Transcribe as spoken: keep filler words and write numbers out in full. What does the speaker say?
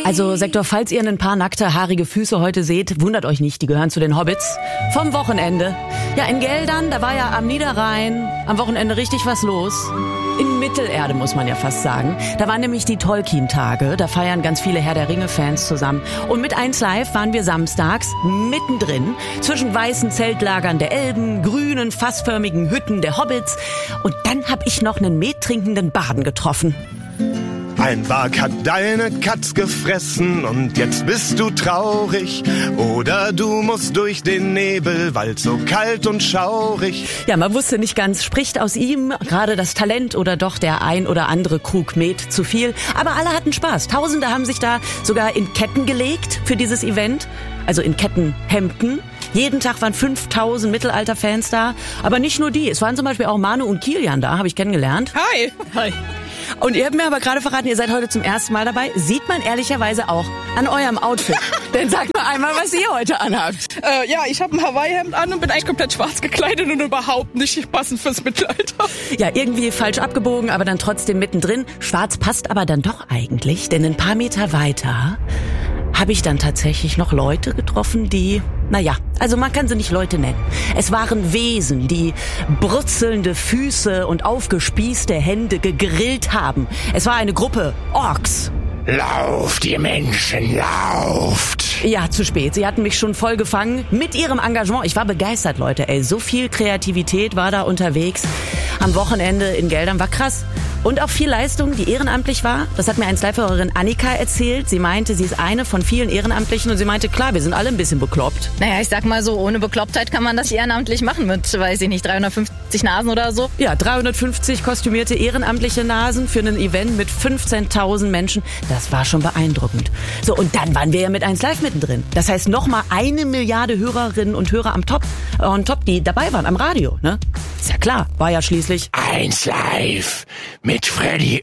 Also Sektor, falls ihr ein paar nackte, haarige Füße heute seht, wundert euch nicht, die gehören zu den Hobbits. Vom Wochenende. Ja, in Geldern, da war ja am Niederrhein am Wochenende richtig was los. In Mittelerde, muss man ja fast sagen. Da waren nämlich die Tolkien-Tage. Da feiern ganz viele Herr der Ringe-Fans zusammen. Und mit eins Live waren wir samstags mittendrin zwischen weißen Zeltlagern der Elben, grünen, fassförmigen Hütten der Hobbits. Und dann hab ich noch einen mettrinkenden Baden getroffen. Ein Wag hat deine Katz gefressen und jetzt bist du traurig. Oder du musst durch den Nebel, weil's so kalt und schaurig. Ja, man wusste nicht ganz, spricht aus ihm gerade das Talent oder doch der ein oder andere Krug Met zu viel. Aber alle hatten Spaß. Tausende haben sich da sogar in Ketten gelegt für dieses Event. Also in Kettenhemden. Jeden Tag waren fünftausend Mittelalter-Fans da. Aber nicht nur die. Es waren zum Beispiel auch Manu und Kilian da, habe ich kennengelernt. Hi. Hi. Und ihr habt mir aber gerade verraten, ihr seid heute zum ersten Mal dabei. Sieht man ehrlicherweise auch an eurem Outfit. Denn sagt mal einmal, was ihr heute anhabt. Äh, ja, ich habe ein Hawaii-Hemd an und bin eigentlich komplett schwarz gekleidet und überhaupt nicht passend fürs Mittelalter. Ja, irgendwie falsch abgebogen, aber dann trotzdem mittendrin. Schwarz passt aber dann doch eigentlich, denn ein paar Meter weiter habe ich dann tatsächlich noch Leute getroffen, die, naja, also man kann sie nicht Leute nennen. Es waren Wesen, die brutzelnde Füße und aufgespießte Hände gegrillt haben. Es war eine Gruppe Orks. Lauft, ihr Menschen, lauft! Ja, zu spät. Sie hatten mich schon voll gefangen mit ihrem Engagement. Ich war begeistert, Leute. Ey, so viel Kreativität war da unterwegs. Am Wochenende in Geldern war krass. Und auch viel Leistung, die ehrenamtlich war. Das hat mir eins Live-Hörerin Annika erzählt. Sie meinte, sie ist eine von vielen Ehrenamtlichen und sie meinte, klar, wir sind alle ein bisschen bekloppt. Naja, ich sag mal so, ohne Beklopptheit kann man das ehrenamtlich machen mit, weiß ich nicht, dreihundertfünfzig Nasen oder so. Ja, dreihundertfünfzig kostümierte ehrenamtliche Nasen für ein Event mit fünfzehntausend Menschen. Das war schon beeindruckend. So, und dann waren wir ja mit eins Live mittendrin. Das heißt, nochmal eine Milliarde Hörerinnen und Hörer am Top, äh, on top, die dabei waren am Radio, ne? Ist ja klar, war ja schließlich eins Live mit Freddy